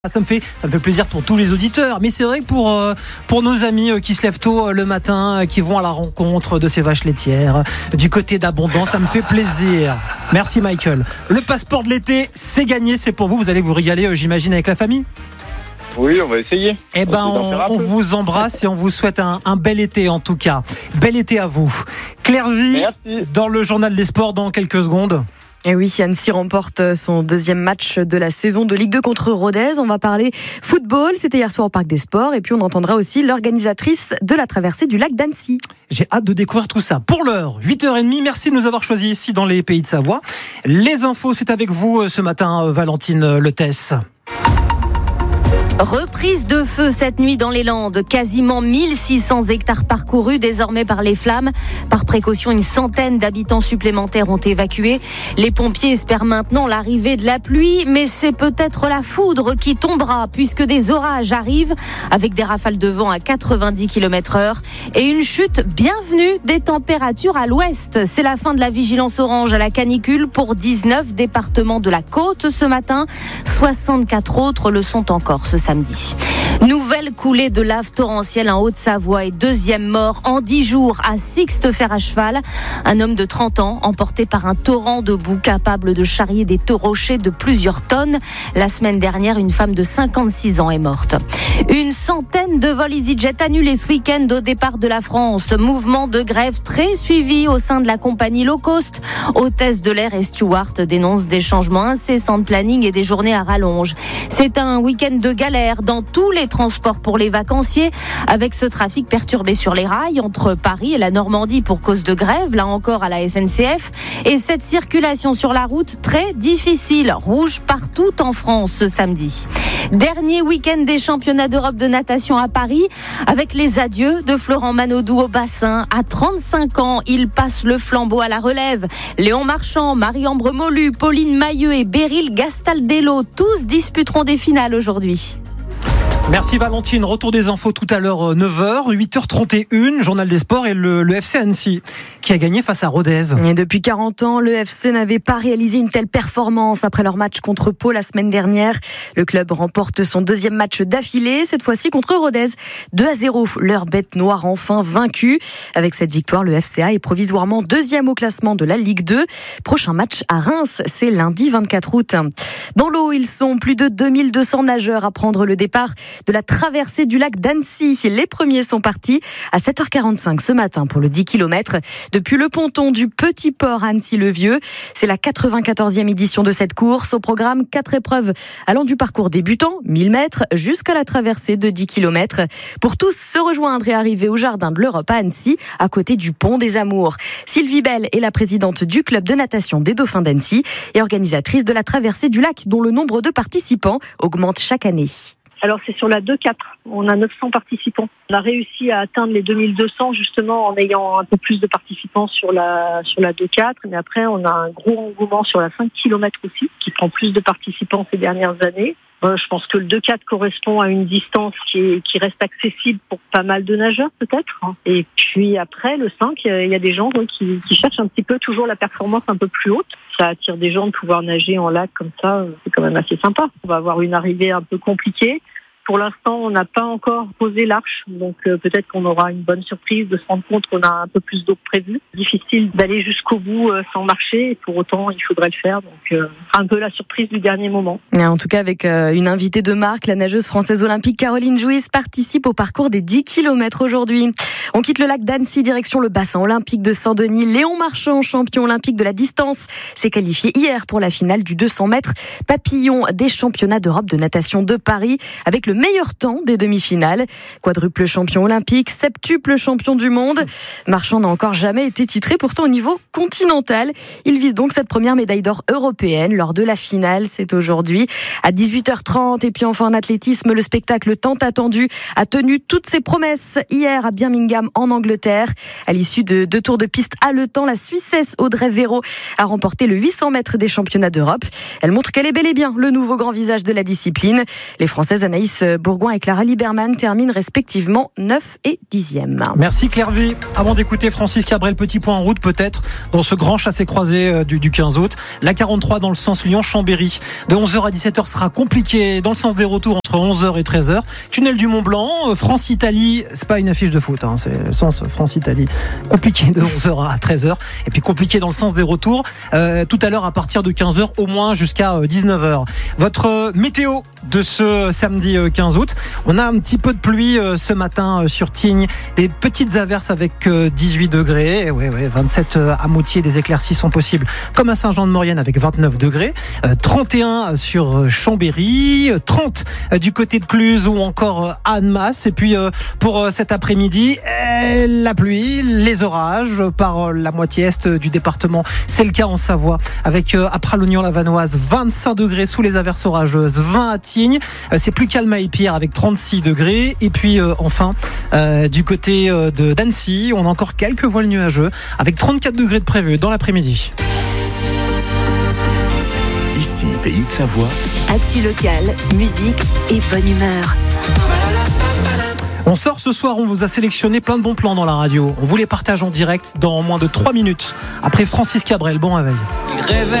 Ça me fait plaisir pour tous les auditeurs, mais c'est vrai que pour nos amis qui se lèvent tôt le matin, qui vont à la rencontre de ces vaches laitières, du côté d'Abondance, ça me fait plaisir. Merci Michael. Le passeport de l'été, c'est gagné, c'est pour vous. Vous allez vous régaler, j'imagine, avec la famille ? Oui, on va essayer. Eh ben, on vous embrasse et on vous souhaite un bel été en tout cas. Bel été à vous. Claire Vie, dans le journal des sports dans quelques secondes. Et oui, Annecy remporte son deuxième match de la saison de Ligue 2 contre Rodez. On va parler football, c'était hier soir au Parc des Sports. Et puis on entendra aussi l'organisatrice de la traversée du lac d'Annecy. J'ai hâte de découvrir tout ça. Pour l'heure, 8h30, merci de nous avoir choisis ici dans les Pays de Savoie. Les infos, c'est avec vous ce matin, Valentine Letès. Reprise de feu cette nuit dans les Landes. Quasiment 1600 hectares parcourus désormais par les flammes. Par précaution, une centaine d'habitants supplémentaires ont évacué. Les pompiers espèrent maintenant l'arrivée de la pluie, mais c'est peut-être la foudre qui tombera puisque des orages arrivent avec des rafales de vent à 90 km/h et une chute bienvenue des températures à l'ouest. C'est la fin de la vigilance orange à la canicule pour 19 départements de la côte ce matin. 64 autres le sont encore ce samedi. Nouvelle coulée de lave torrentielle en Haute-Savoie et deuxième mort en 10 jours à Sixte-Fer à cheval. Un homme de 30 ans emporté par un torrent de boue capable de charrier des rochers de plusieurs tonnes. La semaine dernière, une femme de 56 ans est morte. Une centaine de vols EasyJet annulés ce week-end au départ de la France. Mouvement de grève très suivi au sein de la compagnie low cost. Hôtesse de l'air et Stewart dénoncent des changements incessants de planning et des journées à rallonge. C'est un week-end de galère dans tous les transports pour les vacanciers, avec ce trafic perturbé sur les rails entre Paris et la Normandie pour cause de grève, là encore à la SNCF, et cette circulation sur la route très difficile, rouge partout en France ce samedi. Dernier week-end des championnats d'Europe de natation à Paris, avec les adieux de Florent Manodou au bassin. À 35 ans, il passe le flambeau à la relève. Léon Marchand, Marie-Ambre Molu, Pauline Mailleux et Beryl Gastaldello, tous disputeront des finales aujourd'hui. Merci Valentine, retour des infos tout à l'heure 9h, 8h31, journal des sports et le FC Annecy qui a gagné face à Rodez. Et depuis 40 ans, le FC n'avait pas réalisé une telle performance après leur match contre Pau la semaine dernière. Le club remporte son deuxième match d'affilée, cette fois-ci contre Rodez. 2-0, leur bête noire enfin vaincue. Avec cette victoire, le FCA est provisoirement deuxième au classement de la Ligue 2. Prochain match à Reims, c'est lundi 24 août. Dans l'eau, ils sont plus de 2200 nageurs à prendre le départ de la traversée du lac d'Annecy. Les premiers sont partis à 7h45 ce matin pour le 10 km depuis le ponton du Petit Port à Annecy-le-Vieux. C'est la 94e édition de cette course. Au programme, 4 épreuves allant du parcours débutant, 1000 mètres, jusqu'à la traversée de 10 km. Pour tous se rejoindre et arriver au Jardin de l'Europe à Annecy, à côté du Pont des Amours. Sylvie Bell est la présidente du club de natation des Dauphins d'Annecy et organisatrice de la traversée du lac, dont le nombre de participants augmente chaque année. Alors c'est sur la 2-4, on a 900 participants. On a réussi à atteindre les 2200 justement en ayant un peu plus de participants sur la 2-4. Mais après on a un gros engouement sur la 5 km aussi, qui prend plus de participants ces dernières années. Je pense que le 2-4 correspond à une distance qui reste accessible pour pas mal de nageurs peut-être. Et puis après le 5, il y a des gens qui cherchent un petit peu toujours la performance un peu plus haute. Ça attire des gens de pouvoir nager en lac comme ça, c'est quand même assez sympa. On va avoir une arrivée un peu compliquée. Pour l'instant, on n'a pas encore posé l'arche, donc peut-être qu'on aura une bonne surprise de se rendre compte qu'on a un peu plus d'eau prévue. Difficile d'aller jusqu'au bout sans marcher, et pour autant, il faudrait le faire. Donc, un peu la surprise du dernier moment. En tout cas, avec une invitée de marque, la nageuse française olympique Caroline Jouisse participe au parcours des 10 km aujourd'hui. On quitte le lac d'Annecy, direction le bassin olympique de Saint-Denis. Léon Marchand, champion olympique de la distance, s'est qualifié hier pour la finale du 200 mètres papillon des championnats d'Europe de natation de Paris, avec le meilleur temps des demi-finales. Quadruple champion olympique, septuple champion du monde. Marchand n'a encore jamais été titré, pourtant au niveau continental. Il vise donc cette première médaille d'or européenne lors de la finale. C'est aujourd'hui à 18h30. Et puis enfin en athlétisme, le spectacle tant attendu a tenu toutes ses promesses hier à Birmingham en Angleterre. À l'issue de 2 tours de piste haletants, la Suissesse Audrey Véro a remporté le 800 mètres des championnats d'Europe. Elle montre qu'elle est bel et bien le nouveau grand visage de la discipline. Les Françaises Anaïs Anaïs Bourgoin et Clara Liberman terminent respectivement 9 et 10e. Merci Claire V. Avant d'écouter Francis Cabrel, petit point en route peut-être dans ce grand chassé-croisé du 15 août. La 43 dans le sens Lyon-Chambéry de 11h à 17h sera compliqué dans le sens des retours entre 11h et 13h. Tunnel du Mont-Blanc, France-Italie, c'est pas une affiche de foot, c'est le sens France-Italie. Compliqué de 11h à 13h et puis compliqué dans le sens des retours tout à l'heure à partir de 15h au moins jusqu'à 19h. Votre météo de ce samedi 15 août. On a un petit peu de pluie ce matin sur Tignes, des petites averses avec 18 degrés, 27 à Moutier, des éclaircies sont possibles comme à Saint-Jean-de-Maurienne avec 29 degrés, 31 sur Chambéry, 30 du côté de Cluse ou encore à Annemasse. Et puis pour cet après-midi, la pluie, les orages par la moitié est du département. C'est le cas en Savoie avec à Pralognan-la-Vanoise 25 degrés sous les averses orageuses, 20 à Tignes. C'est plus calme à Épire avec 36 degrés. Et puis enfin du côté d'Annecy, on a encore quelques voiles nuageux avec 34 degrés de prévu dans l'après-midi. Ici, Pays de Savoie. Actu locale, musique et bonne humeur. On sort ce soir, on vous a sélectionné plein de bons plans dans la radio. On vous les partage en direct dans moins de 3 minutes. Après Francis Cabrel, bon réveil.